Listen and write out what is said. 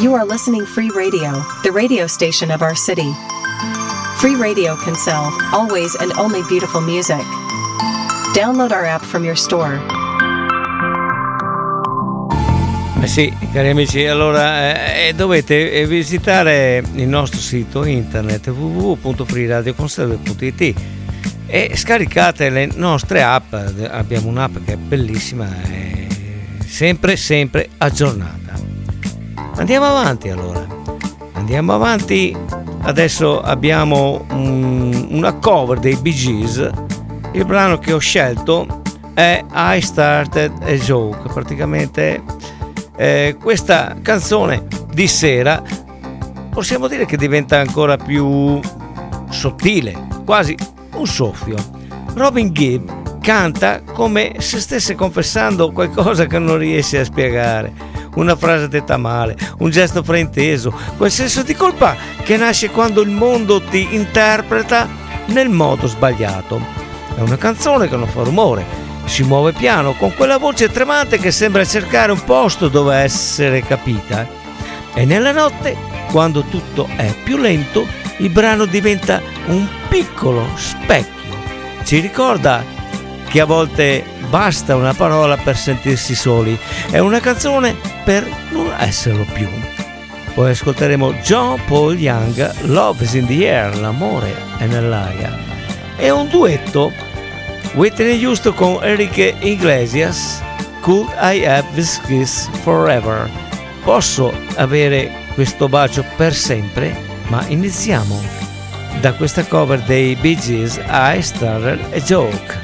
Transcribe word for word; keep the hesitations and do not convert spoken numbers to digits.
You are listening Free Radio, the radio station of our city. Free Radio can sell, always and only beautiful music. Download our app from your store. Eh sì, cari amici, allora eh, dovete visitare il nostro sito internet w w w punto free radio conserve punto i t e scaricate le nostre app. Abbiamo un'app che è bellissima, è sempre sempre aggiornata. Andiamo avanti allora. Andiamo avanti. Adesso abbiamo un, una cover dei Bee Gees. Il brano che ho scelto è I Started a Joke. Praticamente eh, questa canzone di sera possiamo dire che diventa ancora più sottile, quasi un soffio. Robin Gibb canta come se stesse confessando qualcosa che non riesce a spiegare, una frase detta male, un gesto frainteso, quel senso di colpa che nasce quando il mondo ti interpreta nel modo sbagliato. È una canzone che non fa rumore, si muove piano con quella voce tremante che sembra cercare un posto dove essere capita, e nella notte, quando tutto è più lento, il brano diventa un piccolo specchio. Ci ricorda che a volte basta una parola per sentirsi soli. È una canzone per non esserlo più. Poi ascolteremo John Paul Young, Love is in the Air, l'amore è nell'aria. È un duetto Whitney Houston con Enrique Iglesias, Could I Have This Kiss Forever? Posso avere questo bacio per sempre? Ma iniziamo da questa cover dei Bee Gees, I Started a Joke.